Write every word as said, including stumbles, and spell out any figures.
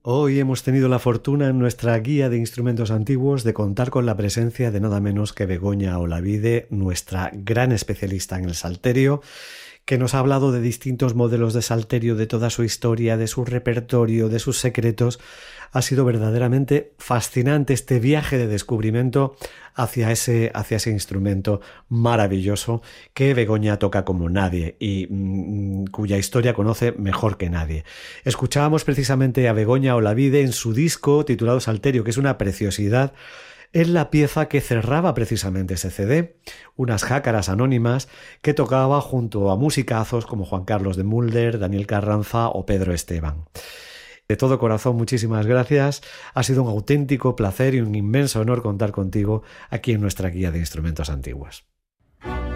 Hoy hemos tenido la fortuna en nuestra guía de instrumentos antiguos de contar con la presencia de nada menos que Begoña Olavide, nuestra gran especialista en el salterio, que nos ha hablado de distintos modelos de salterio, de toda su historia, de su repertorio, de sus secretos. Ha sido verdaderamente fascinante este viaje de descubrimiento hacia ese, hacia ese instrumento maravilloso que Begoña toca como nadie y mmm, cuya historia conoce mejor que nadie. Escuchábamos precisamente a Begoña Olavide en su disco titulado Salterio, que es una preciosidad. Es la pieza que cerraba precisamente ese C D, unas jácaras anónimas que tocaba junto a musicazos como Juan Carlos de Mulder, Daniel Carranza o Pedro Esteban. De todo corazón, muchísimas gracias. Ha sido un auténtico placer y un inmenso honor contar contigo aquí en nuestra guía de instrumentos antiguos.